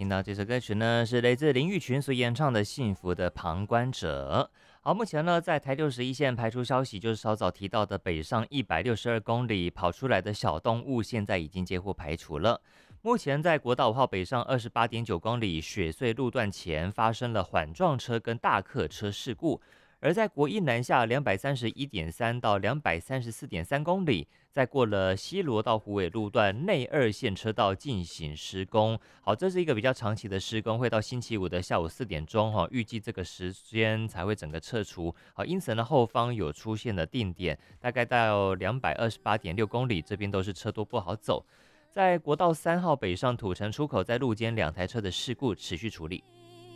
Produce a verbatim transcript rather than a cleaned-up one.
听到这首歌曲呢，是来自林育群所演唱的《幸福的旁观者》。好，目前呢，在台六十一线排出消息，就是稍早提到的北上一百六十二公里跑出来的小动物，现在已经几乎排除了。目前在国道五号北上二十八点九公里雪隧路段前发生了缓撞车跟大客车事故。而在国一南下两百三十一点三到两百三十四点三公里，在过了西螺到虎尾路段内二线车道进行施工。好，这是一个比较长期的施工，会到星期五的下午四点钟哈，预计这个时间才会整个撤除。好，因此呢，后方有出现了定点，大概到两百二十八点六公里，这边都是车多不好走。在国道三号北上土城出口，在路肩两台车的事故持续处理。